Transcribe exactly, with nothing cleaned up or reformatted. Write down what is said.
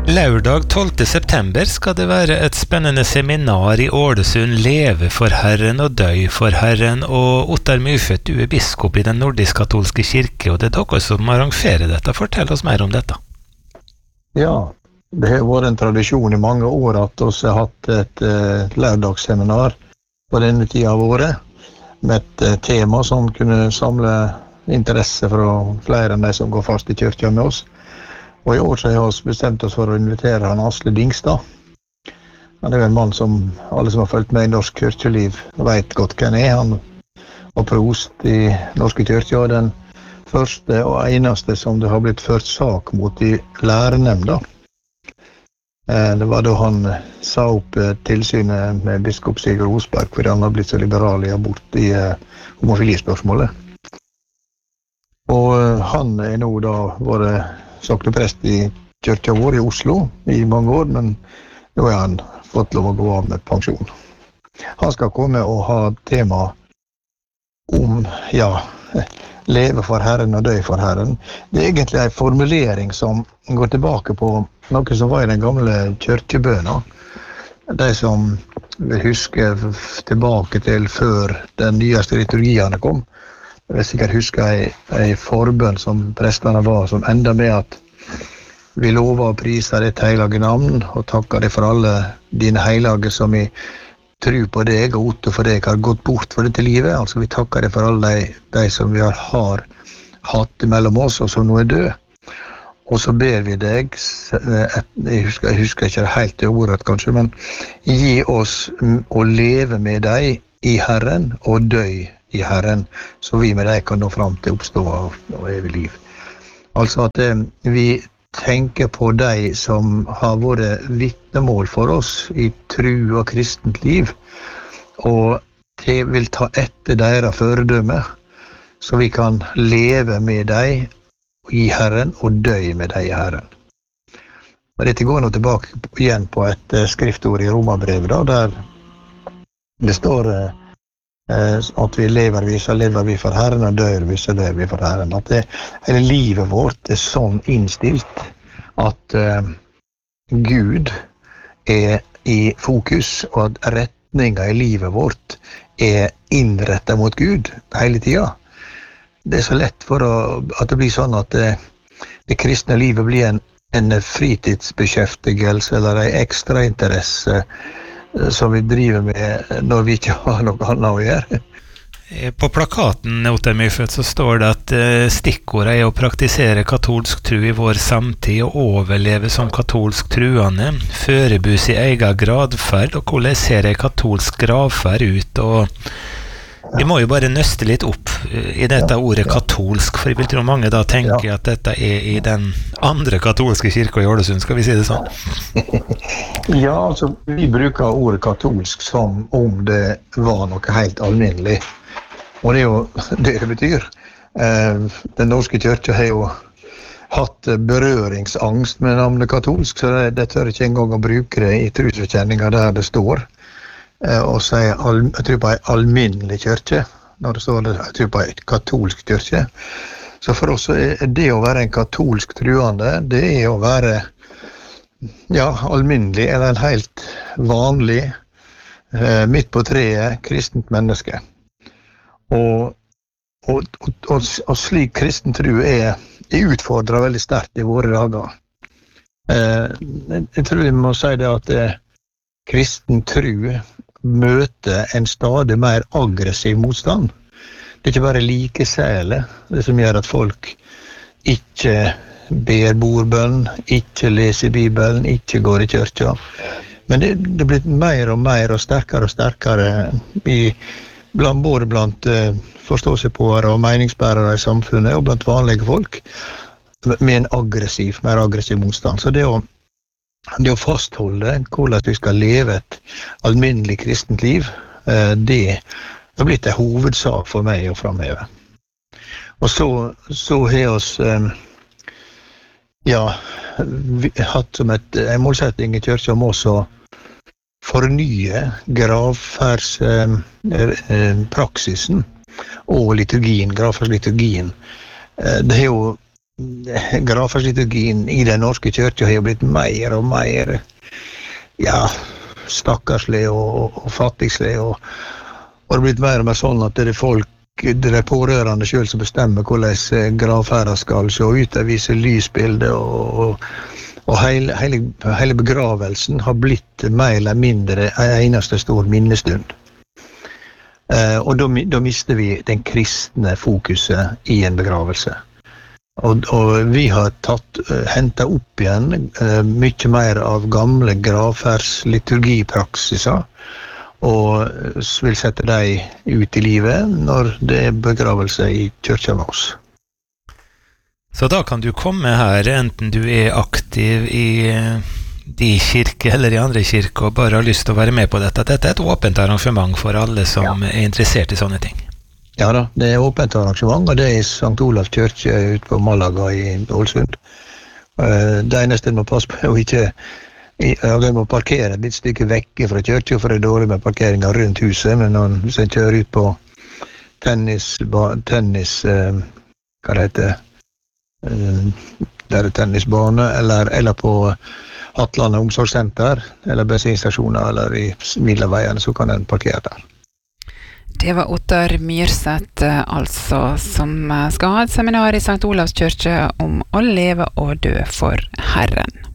Lørdag tolvte september skal det være et spennende seminar i Ålesund, Leve for Herren og døy for Herren, og Ottar Myrfødt, du er biskop i den nordisk-katolske kirke, og det er dere som arrangerer dette. Fortell oss mer om dette. Ja, det har vært en tradisjon i mange år at vi har hatt et uh, lørdagsseminar på denne tida av året, med et uh, tema som kunne samle interesse fra flere enn de som går fast i kyrkja med oss. Og i år så har vi bestemt oss for å invitere han Asle Dingstad. Han er jo en mann som alle som har følt med i norsk kyrkjeliv vet godt hvem er. Han var prost i norske kyrkja, og den første og eneste som det har blitt ført sak mot i lærenemnda. Det var da han sa opp tilsynet med biskop Sigurd Osberg, fordi han har blitt så liberal i abort i homofilispørsmålet. Og han er nå da vært sokneprest i kyrkja vår i Oslo i mange år, men nå har han fått lov å gå av med pensjon. Han skal komme og ha tema om, ja, leve for Herren og dø for Herren. Det er egentlig en formulering som går tilbake på noe som var i den gamle kyrkjebøna. De som vil huske tilbake til før den nyeste liturgiene kom, jeg vil sikkert huske en, en forbønn som prestene var, som enda med at vi lover å prise ditt heilige navn, og takker deg for alle dine heilige som i tro på deg og otte for deg har gått bort for dette livet. Altså vi takker deg for alle de, de som vi har, har hatt mellom oss, og som nå er død. Og så ber vi deg, jeg husker, jeg husker ikke helt det ordet kanskje, men gi oss å leve med deg i Herren og dø i Herren, så vi med deg kan nå fram til oppstå og, og evig liv. Altså at eh, vi tenker på deg som har vært vitnemål for oss i tro og kristent liv, og det vil ta etter deres føredømme, så vi kan leve med deg i Herren og dø med deg i Herren. Og dette går nå tilbake igjen på et uh, skriftord i Romerbrevet, da, der det står uh, at vi lever vi, så lever vi for Herren, og dør vi, så dør vi for Herren. At det, hele livet vårt er sånn innstilt at uh, Gud er i fokus, og at retninga i livet vårt er innrettet mot Gud hele tida. Det er så lett for å, at det blir sånn at det, det kristne livet blir en, en fritidsbeskjeftigelse eller en ekstra interesse som vi driver med når vi ikke har noe annet å gjøre. På plakaten Ottar Myrfødt så står det at stikkordet er å praktisere katolsk tro i vår samtid og overleve som katolsk truende, førebus i egen gradferd, og hvordan ser ei katolsk gravferd ut, og vi må jo bare nøste litt opp i dette ordet katolsk, for jeg vil tro mange da tenker ja. At dette er i den andre katolske kirka i Ålesund, skal vi si det sånn? Ja, altså, vi bruker ordet katolsk som om det var noe helt alminnelig. Og det er jo det det betyr. Den norske kyrkja har jo hatt berøringsangst med navnet katolsk, så det, det tør ikke engang å bruke det i trosbekjenninga der det står. Og sier, jeg tror på en alminnelig kyrkje, når det står det, jeg tror på en katolsk kyrkje. Så for oss er det å være en katolsk truende, det er å være ja, alminnelig, eller en helt vanlig, eh, midt på treet, kristent menneske. Og, og, og, og, og slik kristen tro er, er utfordret veldig sterkt i våre dager. Eh, jeg tror vi må si det at eh, kristen tro møter en stadig mer aggressiv motstand. Det er ikke bare likesæle, det som gjør at folk ikke ber bordbønn, ikke leser Bibelen, ikke går i kyrkja. Men det, det blir mer og mer og sterkere og sterkere i, blant, både blant uh, forståelsespåere og meningsbærere i samfunnet og blant vanlige folk med en aggressiv, mer aggressiv motstand. Så det å Det å fastholde hvordan vi skal leve et alminnelig kristent liv, det har blitt en hovedsak for meg å framheve. Og så, så har oss ja, vi hatt som et, en målsetting i kyrkja om også fornye gravferdspraksisen og liturgien, gravferdsliturgien. Det har jo gravferdsliturgien i den norske kirka har jo blitt mer og mer, ja, stakkarslig og, og fattigslig, og, og det har blitt mer og mer sånn at det er folk, det er pårørende selv som bestemmer hvordan gravferda skal se ut, det viser lysbilder, og, og, og hele, hele, hele begravelsen har blitt mer eller mindre en eneste stor minnestund. Uh, og da, da mister vi den kristne fokuset i en begravelse. Og, og vi har tatt, uh, hentet opp igjen uh, mye mer av gamle gravferdsliturgipraksiser, og vil sette dem ut i livet når det er begravelse i kirka med oss. Så da kan du komme her, enten du er aktiv i de kirke eller i andre kirker, og bare har lyst til å være med på dette. Dette er et åpent arrangement for alle som ja. er interessert i sånne ting. Ja da, det er åpent arrangement, og det er i Sankt Olavs kirke ute på Malaga i Ålesund. Det eneste man må passe på er å ikke ja, de må parkere et litt stykke vekke fra kirka, for det er dårlig med parkeringer rundt huset, men når man kjører ut på tennis, tennis hva det heter, der er tennisbane, eller, eller på Hatlandet omsorgssenter, eller bensinstasjoner, eller i Middelveiene, så kan den parkere der. Det var Ottar Myrseth, altså, som skal ha et seminar i Sankt Olavs kirke om å leve og dø for Herren.